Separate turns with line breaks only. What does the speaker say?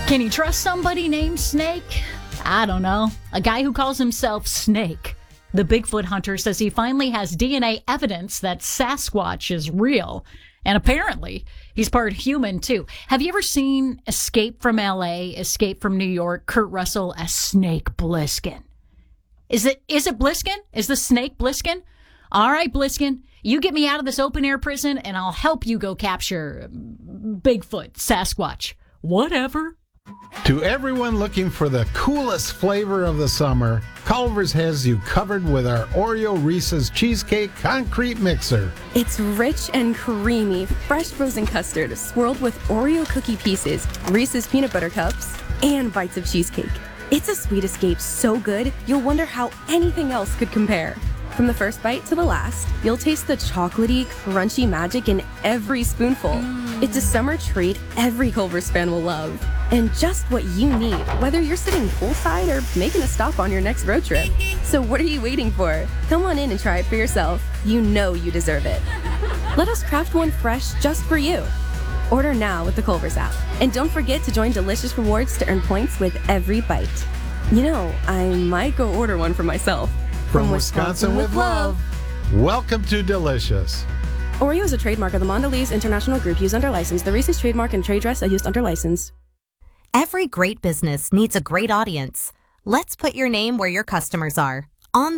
Can you trust somebody named Snake? I don't know. A guy who calls himself Snake. The Bigfoot hunter says he finally has DNA evidence that Sasquatch is real. And apparently, he's part human, too. Have you ever seen Escape from L.A., Escape from New York, Kurt Russell as Snake Plissken? Is it Plissken? Is the Snake Plissken? All right, Plissken, you get me out of this open-air prison, and I'll help you go capture Bigfoot, Sasquatch. Whatever.
To everyone looking for the coolest flavor of the summer, Culver's has you covered with our Oreo Reese's Cheesecake Concrete Mixer.
It's rich and creamy, fresh frozen custard swirled with Oreo cookie pieces, Reese's peanut butter cups, and bites of cheesecake. It's a sweet escape so good, you'll wonder how anything else could compare. From the first bite to the last, you'll taste the chocolatey, crunchy magic in every spoonful. It's a summer treat every Culver's fan will love. And just what you need, whether you're sitting poolside or making a stop on your next road trip. So what are you waiting for? Come on in and try it for yourself. You know you deserve it. Let us craft one fresh just for you. Order now with the Culver's app. And don't forget to join Delicious Rewards to earn points with every bite. You know, I might go order one for myself.
From Wisconsin with love. Welcome to Delicious.
Oreo is a trademark of the Mondelez International Group used under license. The Reese's trademark and trade dress are used under license.
Every great business needs a great audience. Let's put your name where your customers are.